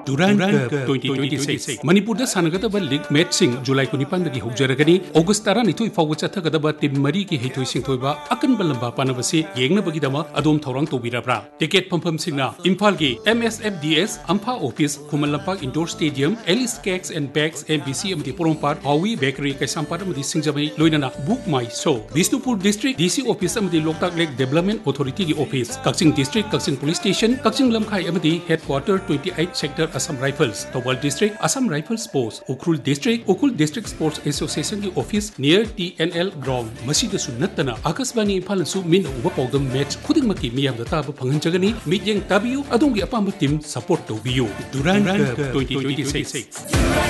Duran Cup 2026 Manipur da sanagadaba league match sing July 19 dagi hugjaragani August 12 faw chathagadaba team mari ki heitoi singthoiba akan balamba panabasi yengna bagidama adom thorang tobirabra ticket phampham singna Imphal gi MSFDS Ampha office Khumalampak indoor stadium Alice Cakes and Bags MBC amdi Porompat Hawi bakery Kaisampar amdi Singjamai loinana book my show Bisnupur district DC office amdi Loktak Lake Development Authority gi office Kakching district Kakching police station Kakching Lamkhai amdi headquarter 28 sector Assam Rifles Tawal district Assam Rifles Post Ukrul district sports association ki office near TNL ground masida su nattana Akasbani Imphal su min uba pawdam match khuding maki miyam da taba phanganjagani midyeng tabiu adongi apamba team support to biu Duran Cup 2026